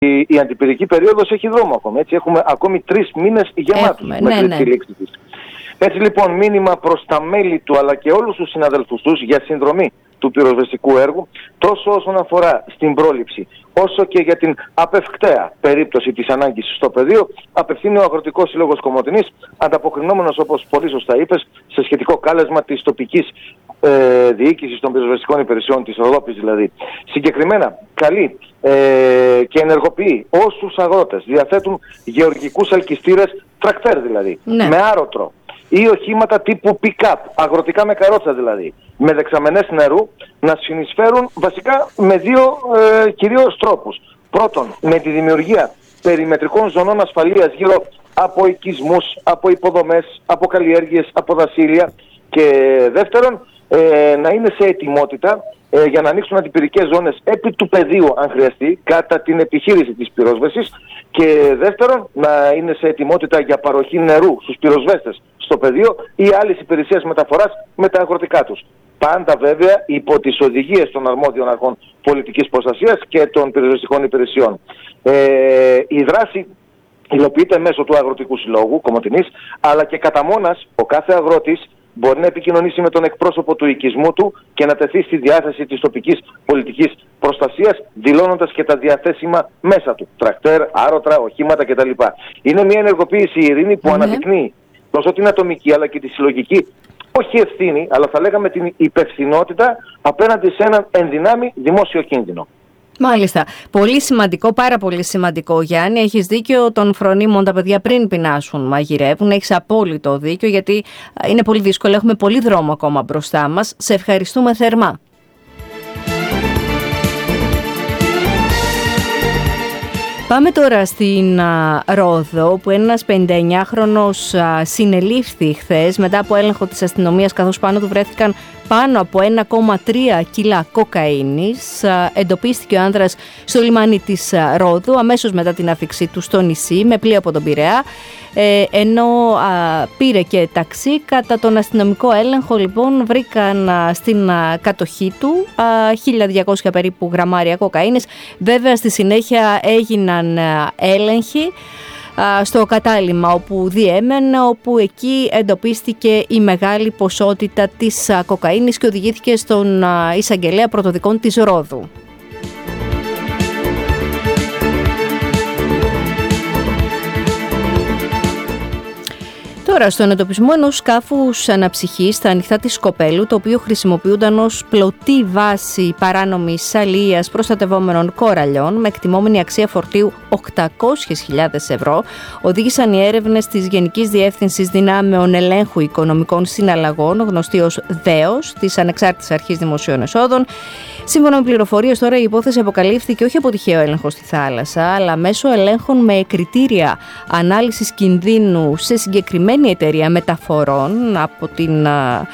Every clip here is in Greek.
η αντιπυρική περίοδος έχει δρόμο ακόμη. Έτσι, έχουμε ακόμη 3 μήνες γεμάτους μέχρι τη λήξη της. Έτσι λοιπόν, μήνυμα προς τα μέλη του αλλά και όλους τους συναδελφούς τους για συνδρομή του πυροσβεστικού έργου, τόσο όσον αφορά στην πρόληψη, όσο και για την απευκταία περίπτωση της ανάγκης στο πεδίο, απευθύνει ο Αγροτικός Σύλλογος Κομοτηνής, ανταποκρινόμενος, όπως πολύ σωστά είπες, σε σχετικό κάλεσμα της τοπικής διοίκησης των πυροσβεστικών υπηρεσιών, της Ροδόπης δηλαδή. Συγκεκριμένα, καλεί και ενεργοποιεί όσους αγρότες διαθέτουν γεωργικούς ελκυστήρες, τρακτέρ δηλαδή, με άρωτρο, ή οχήματα τύπου pick-up, αγροτικά με καρότσα δηλαδή, με δεξαμενές νερού, να συνεισφέρουν βασικά με 2 κυρίως τρόπους. Πρώτον, με τη δημιουργία περιμετρικών ζωνών ασφαλείας γύρω από οικισμούς, από υποδομές, από καλλιέργειες, από δασίλεια, και δεύτερον, να είναι σε ετοιμότητα για να ανοίξουν αντιπυρικές ζώνες επί του πεδίου αν χρειαστεί, κατά την επιχείρηση της πυρόσβεσης, και δεύτερον, να είναι σε ετοιμότητα για παροχή νερού στους πυροσβέστες στο πεδίο ή άλλες υπηρεσίες μεταφοράς με τα αγροτικά τους. Πάντα βέβαια υπό τις οδηγίες των αρμόδιων αρχών πολιτικής προστασίας και των πυροσβεστικών υπηρεσιών. Η δράση υλοποιείται μέσω του Αγροτικού Συλλόγου Κομοτηνής, αλλά και κατά μόνας ο κάθε αγρότης μπορεί να επικοινωνήσει με τον εκπρόσωπο του οικισμού του και να τεθεί στη διάθεση της τοπικής πολιτικής προστασίας, δηλώνοντας και τα διαθέσιμα μέσα του, τρακτέρ, άρωτρα, οχήματα κτλ. Είναι μια ενεργοποίηση, Ειρήνη, που αναδεικνύει τόσο την ατομική αλλά και τη συλλογική, όχι ευθύνη, αλλά θα λέγαμε την υπευθυνότητα απέναντι σε έναν ενδυνάμει δημόσιο κίνδυνο. Μάλιστα. Πολύ σημαντικό, πάρα πολύ σημαντικό, Γιάννη. Έχεις δίκιο, των φρονίμων τα παιδιά πριν πεινάσουν μαγειρεύουν. Έχεις απόλυτο δίκιο, γιατί είναι πολύ δύσκολο. Έχουμε πολύ δρόμο ακόμα μπροστά μας. Σε ευχαριστούμε θερμά. Πάμε τώρα στην Ρόδο, που ένας 59χρονος συνελήφθη χθες μετά από έλεγχο της αστυνομίας, καθώς πάνω του βρέθηκαν πάνω από 1,3 κιλά κοκαίνης. Εντοπίστηκε ο άνδρας στο λιμάνι της Ρόδου αμέσως μετά την άφιξή του στο νησί με πλοίο από τον Πειραιά, ενώ πήρε και ταξί. Κατά τον αστυνομικό έλεγχο λοιπόν βρήκαν στην κατοχή του 1.200 περίπου γραμμάρια κοκαίνης. Βέβαια στη συνέχεια έγιναν έλεγχοι στο κατάλημα όπου διέμενε, όπου εκεί εντοπίστηκε η μεγάλη ποσότητα της κοκαίνης και οδηγήθηκε στον εισαγγελέα πρωτοδικών της Ρόδου. Τώρα, στον εντοπισμό ενός σκάφους αναψυχής στα ανοιχτά της Σκοπέλου, το οποίο χρησιμοποιούνταν ως πλωτή βάση παράνομης αλίειας προστατευόμενων κοραλιών, με εκτιμόμενη αξία φορτίου 800.000 ευρώ, οδήγησαν οι έρευνες της Γενικής Διεύθυνσης Δυνάμεων Ελέγχου Οικονομικών Συναλλαγών, γνωστή ως ΔΕΟΣ, της Ανεξάρτητης Αρχής Δημοσίων Εσόδων. Σύμφωνα με πληροφορίες, τώρα η υπόθεση αποκαλύφθηκε όχι από τυχαίο έλεγχο στη θάλασσα, αλλά μέσω ελέγχων με κριτήρια ανάλυσης κινδύνου σε συγκεκριμένη εταιρεία μεταφορών από την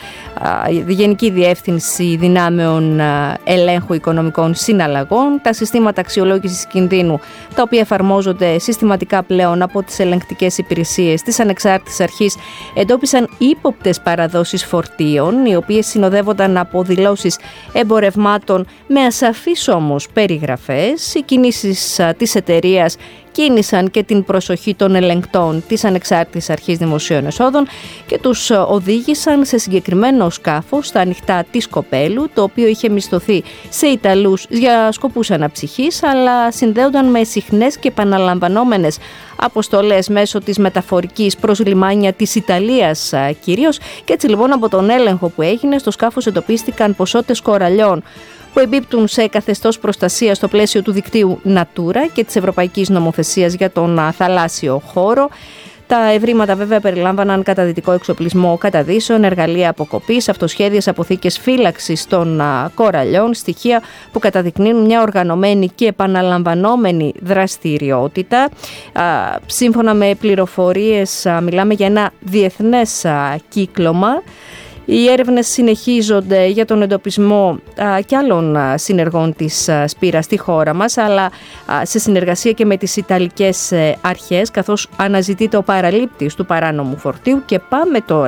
Γενική Διεύθυνση Δυνάμεων Ελέγχου Οικονομικών Συναλλαγών. Τα συστήματα αξιολόγησης κινδύνου, τα οποία εφαρμόζονται συστηματικά πλέον από τις ελεγκτικές υπηρεσίες της Ανεξάρτητης Αρχής, εντόπισαν ύποπτες παραδόσεις φορτίων, οι οποίες συνοδεύονταν από δηλώσεις εμπορευμάτων με ασαφείς όμως περιγραφές. Οι κινήσεις της εταιρείας κίνησαν και την προσοχή των ελεγκτών της Ανεξάρτητης Αρχής Δημοσίων Εσόδων και τους οδήγησαν σε συγκεκριμένο σκάφος στα ανοιχτά της Σκοπέλου, το οποίο είχε μισθωθεί σε Ιταλούς για σκοπούς αναψυχής, αλλά συνδέονταν με συχνές και επαναλαμβανόμενες αποστολές μέσω της μεταφορικής προς λιμάνια της Ιταλίας κυρίως. Και έτσι λοιπόν, από τον έλεγχο που έγινε στο σκάφος εντοπίστηκαν ποσότητες κοραλιών που εμπίπτουν σε καθεστώς προστασία στο πλαίσιο του δικτύου Natura και της Ευρωπαϊκής Νομοθεσίας για τον θαλάσσιο χώρο. Τα ευρήματα βέβαια περιλάμβαναν καταδυτικό εξοπλισμό καταδύσεων, εργαλεία αποκοπής, αυτοσχέδιες αποθήκες φύλαξης των κοραλιών, στοιχεία που καταδεικνύουν μια οργανωμένη και επαναλαμβανόμενη δραστηριότητα. Σύμφωνα με πληροφορίες, μιλάμε για ένα διεθνές κύκλωμα. Οι έρευνες συνεχίζονται για τον εντοπισμό και άλλων συνεργών της Σπύρα στη χώρα μας, αλλά σε συνεργασία και με τις Ιταλικές αρχές, καθώς αναζητείται ο παραλήπτης του παράνομου φορτίου. Και πάμε τώρα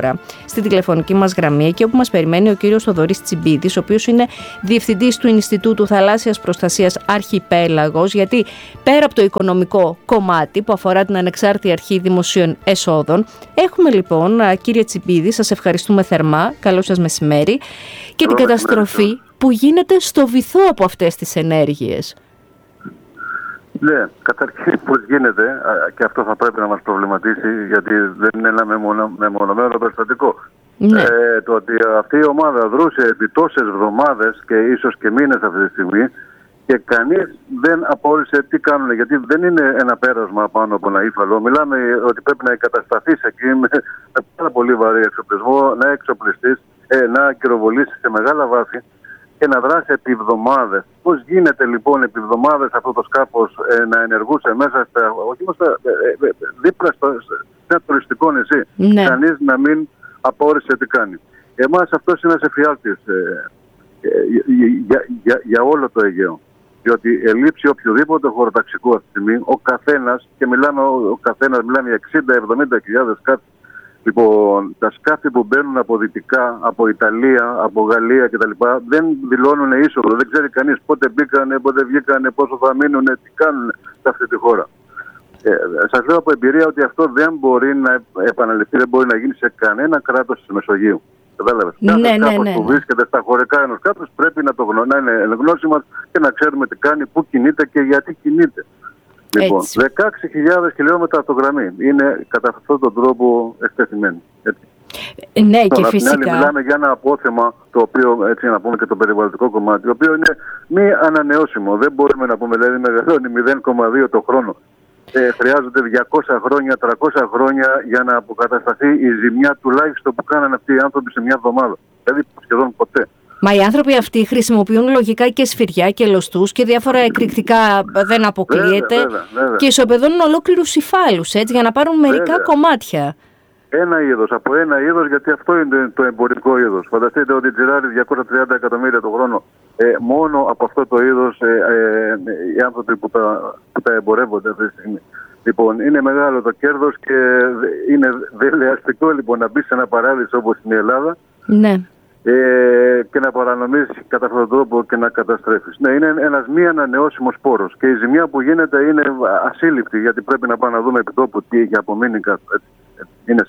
στη τηλεφωνική μας γραμμή, εκεί όπου μας περιμένει ο κύριος Θοδωρής Τσιμπίδης, ο οποίος είναι διευθυντής του Ινστιτούτου Θαλάσσιας Προστασίας Αρχιπέλαγος, γιατί πέρα από το οικονομικό κομμάτι που αφορά την Ανεξάρτητη Αρχή Δημοσίων Εσόδων, έχουμε λοιπόν, κύριε Τσιμπίδη, σας ευχαριστούμε θερμά, καλό σας μεσημέρι, και την καταστροφή που γίνεται στο βυθό από αυτές τις ενέργειες. Ναι, καταρχήν πώς γίνεται, και αυτό θα πρέπει να μας προβληματίσει, γιατί δεν είναι ένα μεμονωμένο περιστατικό. Ναι. Το ότι αυτή η ομάδα δρούσε επί τόσες εβδομάδες και ίσως και μήνες αυτή τη στιγμή και κανείς δεν απόρρισε τι κάνουν, γιατί δεν είναι ένα πέρασμα πάνω από ένα ύφαλο. Μιλάμε ότι πρέπει να εγκατασταθείς εκεί με πάρα πολύ βαρύ εξοπλισμό, να εξοπλιστείς, να ακυροβολήσεις σε μεγάλα βάθη και να δράσει επί εβδομάδες. Πώς γίνεται λοιπόν επί εβδομάδες αυτό το σκάφος να ενεργούσε μέσα δίπλα σε ένα τουριστικό νησί, Ναι. κανείς να μην απόρρισε τι κάνει. Εμάς αυτός είναι ένας εφιάλτης για όλο το Αιγαίο. Διότι ελείψει οποιοδήποτε χωροταξικό αυτή τη στιγμή, ο καθένας, και μιλάμε για 60-70 σκάφη. Λοιπόν, τα σκάφη που μπαίνουν από δυτικά, από Ιταλία, από Γαλλία κτλ. Δεν δηλώνουν είσοδο. Δεν ξέρει κανείς πότε μπήκανε, πότε βγήκανε, πόσο θα μείνουν, τι κάνουν σε αυτή τη χώρα. Σας λέω από εμπειρία ότι αυτό δεν μπορεί να επαναληφθεί, δεν μπορεί να γίνει σε κανένα κράτος της Μεσογείου. Κατάλαβες. Κάθε σκάφος που βρίσκεται στα χωρικά ενός κράτους πρέπει να είναι γνώση μας και να ξέρουμε τι κάνει, πού κινείται και γιατί κινείται. Λοιπόν, 16.000 χιλιόμετρα αυτογραμμή είναι κατά αυτόν τον τρόπο εκτεθειμένη. Ναι, και φυσικά. Μιλάμε για ένα απόθεμα, το οποίο, έτσι να πούμε και το περιβαλλοντικό κομμάτι, το οποίο είναι μη ανανεώσιμο. Δεν μπορούμε να πούμε, δηλαδή μεγαλώνει 0,2 το χρόνο. Χρειάζονται 200 χρόνια, 300 χρόνια για να αποκατασταθεί η ζημιά τουλάχιστον που κάνανε αυτοί οι άνθρωποι σε μια εβδομάδα. Δηλαδή σχεδόν ποτέ. Μα οι άνθρωποι αυτοί χρησιμοποιούν λογικά και σφυριά και λωστούς και διάφορα εκρηκτικά, δεν αποκλείεται. Βέβαια. Και ισοπεδώνουν ολόκληρους υφάλους, έτσι, για να πάρουν μερικά κομμάτια. Από ένα είδος, γιατί αυτό είναι το εμπορικό είδος. Φανταστείτε ότι τζιράρει 230 εκατομμύρια το χρόνο. Μόνο από αυτό το είδος οι άνθρωποι που τα εμπορεύονται αυτή τη στιγμή. Λοιπόν, είναι μεγάλο το κέρδος και είναι δελεαστικό λοιπόν να μπει σε ένα παράδεισο όπως είναι η Ελλάδα. Ναι. Και να παρανομήσεις κατά αυτόν τον τρόπο και να καταστρέφεις. Ναι, είναι ένας μη ανανεώσιμος πόρος και η ζημιά που γίνεται είναι ασύλληπτη, γιατί πρέπει να πάμε να δούμε επί τόπου τι έχει απομείνει κάτω. Είναι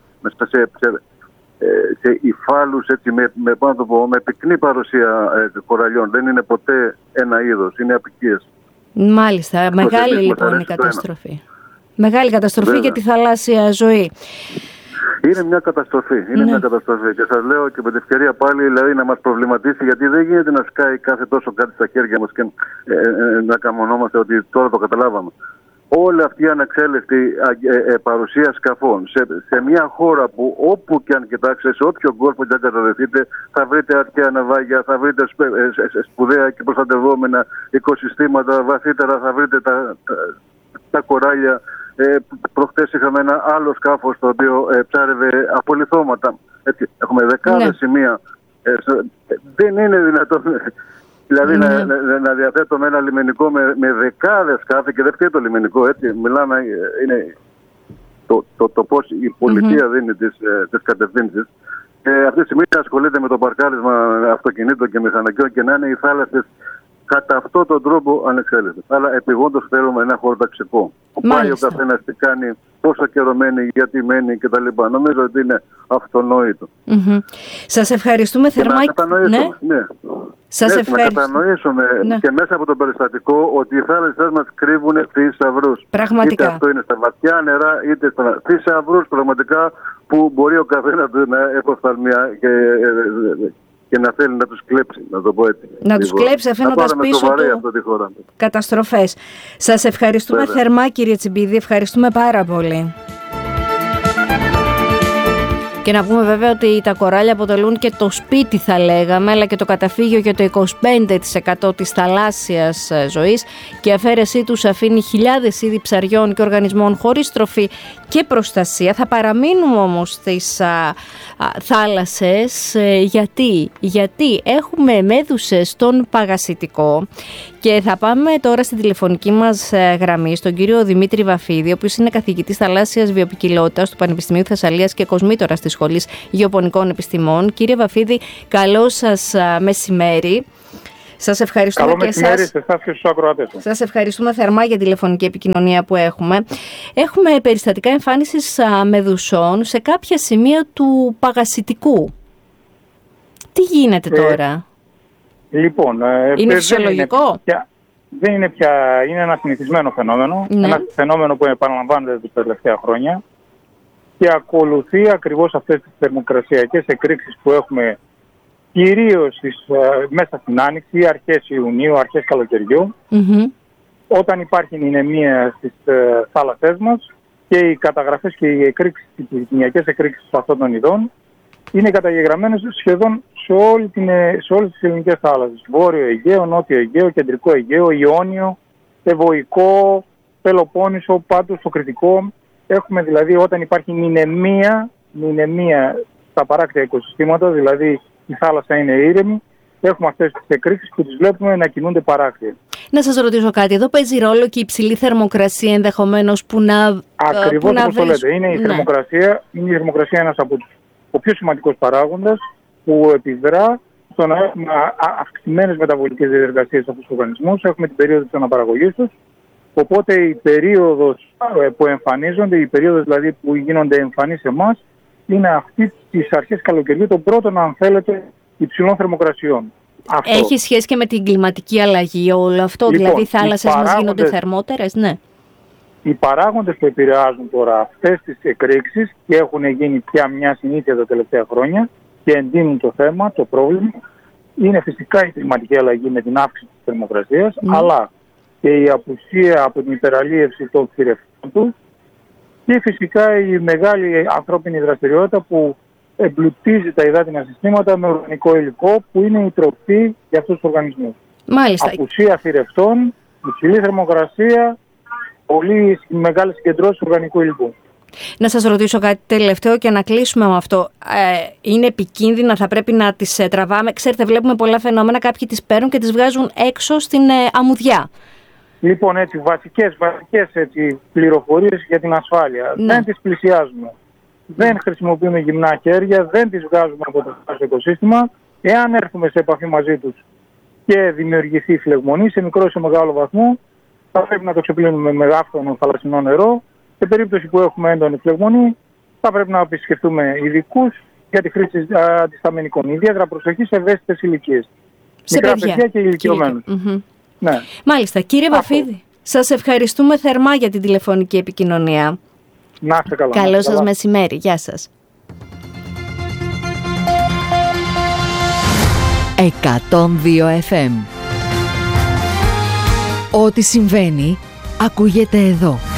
σε υφάλους, έτσι, με πυκνή παρουσία κοραλιών. Δεν είναι ποτέ ένα είδος, είναι αποικίες. Μάλιστα, μεγάλη λοιπόν η καταστροφή. Μεγάλη καταστροφή για τη θαλάσσια ζωή. Είναι μια καταστροφή. Μια καταστροφή. Και σας λέω και με την ευκαιρία πάλι, δηλαδή, να μας προβληματίσει, γιατί δεν γίνεται να σκάει κάθε τόσο κάτι στα χέρια μας και να καμονόμαστε ότι τώρα το καταλάβαμε. Όλη αυτή η αναξέλεκτη παρουσία σκαφών σε μια χώρα που όπου και αν κοιτάξετε, σε όποιο κόρπο και αν καταδεθείτε, θα βρείτε αρχαία ναυάγια, θα βρείτε σπουδαία και προστατευόμενα οικοσυστήματα, βαθύτερα θα βρείτε τα κοράλια. Προχτές είχαμε ένα άλλο σκάφος το οποίο ψάρευε απολιθώματα. Έτσι, έχουμε δεκάδες σημεία. Δεν είναι δυνατόν δηλαδή να διαθέτουμε ένα λιμενικό με δεκάδες σκάφη και δεν φταίει το λιμενικό. Έτσι, μιλάμε, είναι το πώς η πολιτεία δίνει τις κατευθύνσεις. Αυτή τη στιγμή ασχολείται με το παρκάρισμα αυτοκινήτων και μηχανοκιών και να είναι οι θάλασσες κατά αυτόν τον τρόπο ανεξέλεγκτες. Αλλά επιγόντως θέλουμε ένα χωροταξικό. Πάει ο καθένας τι κάνει, πόσο καιρό μένει, γιατί μένει κτλ. Νομίζω ότι είναι αυτονόητο. Σας ευχαριστούμε θερμά. Να κατανοήσουμε και μέσα από το περιστατικό ότι οι θάλασσες μας κρύβουν θησαυρούς. Πραγματικά. Είτε αυτό είναι στα βαθιά νερά, είτε στα θησαυρούς πραγματικά που μπορεί ο καθένας να εποφθαλμιά και να θέλει να τους κλέψει, να το πω έτσι. Να τους κλέψει αφήνοντας πίσω του καταστροφές. Σας ευχαριστούμε θερμά, κύριε Τσιμπίδη, ευχαριστούμε πάρα πολύ. Και να πούμε βέβαια ότι τα κοράλια αποτελούν και το σπίτι, θα λέγαμε, αλλά και το καταφύγιο για το 25% της θαλάσσιας ζωής, και η αφαίρεσή τους αφήνει χιλιάδες είδη ψαριών και οργανισμών χωρίς τροφή και προστασία. Θα παραμείνουμε όμως στις θάλασσες. Γιατί έχουμε μέδουσες στον παγασιτικό, και θα πάμε τώρα στην τηλεφωνική μας γραμμή στον κύριο Δημήτρη Βαφίδη, ο οποίος είναι καθηγητής θαλάσσιας βιοποικιλότητας του Πανεπιστημίου Θεσσαλίας και κοσμήτορας της Σχολής Γεωπονικών Επιστημών. Κύριε Βαφίδη, καλό σας μεσημέρι. Σας ευχαριστούμε. Καλό μεσημέρι σε εσάς και στους ακροατές. Σας ευχαριστούμε θερμά για τη τηλεφωνική επικοινωνία που έχουμε. Έχουμε περιστατικά εμφάνισης μεδουσών σε κάποια σημεία του Παγασιτικού. Τι γίνεται τώρα? Λοιπόν, είναι φυσιολογικό? Δεν είναι πια, είναι ένα συνηθισμένο φαινόμενο. Ναι. Ένα φαινόμενο που επαναλαμβάνεται τα τελευταία χρόνια και ακολουθεί ακριβώς αυτές τις θερμοκρασιακές εκρήξεις που έχουμε κυρίως μέσα στην Άνοιξη, αρχές Ιουνίου, αρχές καλοκαιριού, όταν υπάρχει νηνεμία στις θάλασσές μας και οι καταγραφές και οι κοινιακές εκρήξεις αυτών των ειδών είναι καταγεγραμμένες σχεδόν σε όλες τις ελληνικές θάλασσες. Βόρειο Αιγαίο, Νότιο Αιγαίο, Κεντρικό Αιγαίο, Ιόνιο, Ευωικό, Πελοπόννησο, πάντως στο Κρητικό. Έχουμε δηλαδή όταν υπάρχει νηνεμία στα παράκτια οικοσυστήματα, δηλαδή η θάλασσα είναι ήρεμη, έχουμε αυτές τις εκρήξεις που τις βλέπουμε να κινούνται παράκτια. Να σας ρωτήσω κάτι, εδώ παίζει ρόλο και η υψηλή θερμοκρασία ενδεχομένως που να... Ακριβώς όπως το λέτε, είναι η θερμοκρασία ένας από τους πιο σημαντικός παράγοντας που επιδρά στο να έχουμε αυξημένες μεταβολικές διαδικασίες από τους οργανισμούς, έχουμε την περίοδο της αναπαραγωγής τους, οπότε η περίοδος που εμφανίζονται, η περίοδος δηλαδή που γίνονται εμφανείς σε εμάς, είναι αυτή τις αρχές καλοκαιριού των πρώτων, αν θέλετε, υψηλών θερμοκρασιών. Αυτό. Έχει σχέση και με την κλιματική αλλαγή όλο αυτό, λοιπόν, δηλαδή οι θάλασσες μας γίνονται θερμότερες, ναι. Οι παράγοντες που επηρεάζουν τώρα αυτές τις εκρήξεις και έχουν γίνει πια μια συνήθεια τα τελευταία χρόνια και εντείνουν το θέμα, το πρόβλημα, είναι φυσικά η κλιματική αλλαγή με την αύξηση της θερμοκρασίας, αλλά και η απουσία από την υπεραλίευση των θηρευτών του και φυσικά η μεγάλη ανθρώπινη δραστηριότητα που εμπλουτίζει τα υδάτινα συστήματα με οργανικό υλικό που είναι η τροφή για αυτούς τους οργανισμούς. Μάλιστα. Απουσία θηρευτών, υψηλή θερμοκρασία, πολύ μεγάλες συγκεντρώσεις οργανικού υλικού. Να σας ρωτήσω κάτι τελευταίο και να κλείσουμε με αυτό. Είναι επικίνδυνα, θα πρέπει να τις τραβάμε? Ξέρετε, βλέπουμε πολλά φαινόμενα, κάποιοι τις παίρνουν και τις βγάζουν έξω στην αμμουδιά. Λοιπόν, έτσι, βασικές πληροφορίες για την ασφάλεια. Ναι. Δεν τις πλησιάζουμε. Δεν χρησιμοποιούμε γυμνά χέρια, δεν τις βγάζουμε από το οικοσύστημα. Εάν έρθουμε σε επαφή μαζί τους και δημιουργηθεί φλεγμονή σε μικρό ή σε μεγάλο βαθμό, θα πρέπει να το ξεπλύνουμε με άφθονο θαλασσινό νερό. Σε περίπτωση που έχουμε έντονη φλεγμονή, θα πρέπει να επισκεφτούμε ειδικούς για τη χρήση αντισταμινικών. Ιδιαίτερα προσοχή σε ευαίσθητες ηλικίες. Μικρά παιδιά και ηλικιωμένους. Ναι. Μάλιστα. Κύριε Βαφίδη, σας ευχαριστούμε θερμά για την τηλεφωνική επικοινωνία. Να είστε καλά. Καλό σας μεσημέρι. Γεια σας. 102 FM. Ό,τι συμβαίνει ακούγεται εδώ.